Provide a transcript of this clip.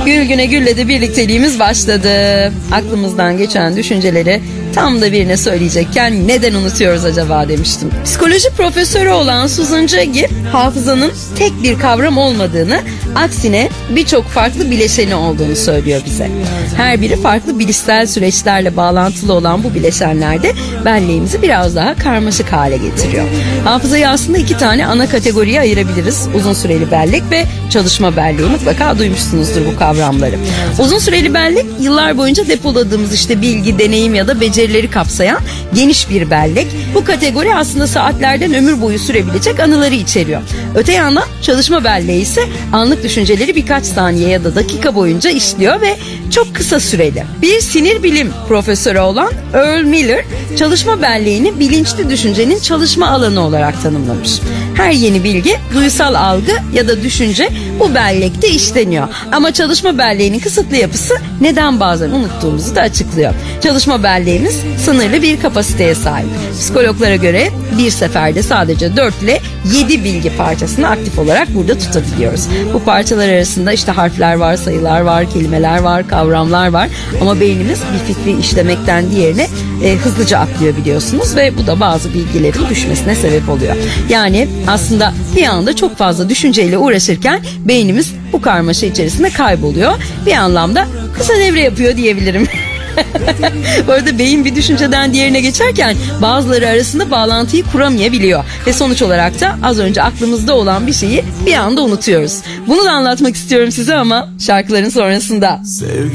Gül güne gülle de birlikteliğimiz başladı. Aklımızdan geçen düşünceleri tam da birine söyleyecekken neden unutuyoruz acaba demiştim. Psikoloji profesörü olan Susan Jaggi, hafızanın tek bir kavram olmadığını, aksine birçok farklı bileşeni olduğunu söylüyor bize. Her biri farklı bilişsel süreçlerle bağlantılı olan bu bileşenlerde belleğimizi biraz daha karmaşık hale getiriyor. Hafızayı aslında iki tane ana kategoriye ayırabiliriz. Uzun süreli bellek ve çalışma belleği. Mutlaka duymuşsunuzdur bu kavramları. Uzun süreli bellek, yıllar boyunca depoladığımız işte bilgi, deneyim ya da becerileri kapsayan geniş bir bellek. Bu kategori aslında saatlerden ömür boyu sürebilecek anıları içeriyor. Öte yandan çalışma belleği ise anlık düşünceleri birkaç saniye ya da dakika boyunca işliyor ve çok kısa süreli. Bir sinir bilim profesörü olan Earl Miller, çalışma belleğini bilinçli düşüncenin çalışma alanı olarak tanımlamış. Her yeni bilgi, duysal algı ya da düşünce bu bellekte işleniyor. Ama çalışma belleğinin kısıtlı yapısı neden bazen unuttuğumuzu da açıklıyor. Çalışma belleğimiz sınırlı bir kapasiteye sahip. Psikologlara göre bir seferde sadece 4 ile 7 bilgi parçasını aktif olarak burada tutabiliyoruz. Bu parçalar arasında işte harfler var, sayılar var, kelimeler var, kavramlar var. Ama beynimiz bir fikri işlemekten diğerine hızlıca atlıyor biliyorsunuz ve bu da bazı bilgilerin düşmesine sebep oluyor. Yani aslında bir anda çok fazla düşünceyle uğraşırken beynimiz bu karmaşa içerisinde kayboluyor. Bir anlamda kısa devre yapıyor diyebilirim. Bu arada beyin bir düşünceden diğerine geçerken bazıları arasında bağlantıyı kuramayabiliyor. Ve sonuç olarak da az önce aklımızda olan bir şeyi bir anda unutuyoruz. Bunu da anlatmak istiyorum size ama şarkıların sonrasında.